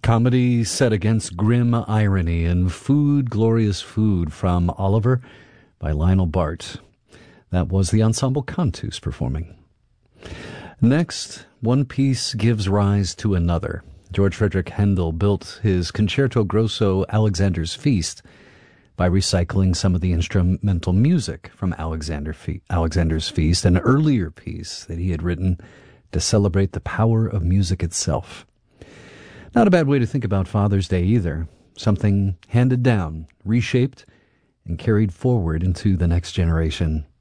Comedy set against grim irony and Food, Glorious Food from Oliver by Lionel Bart. That was the Ensemble Cantus performing. Next, one piece gives rise to another. George Frederick Handel built his Concerto Grosso Alexander's Feast by recycling some of the instrumental music from Alexander's Feast, an earlier piece that he had written to celebrate the power of music itself. Not a bad way to think about Father's Day either. Something handed down, reshaped, and carried forward into the next generation.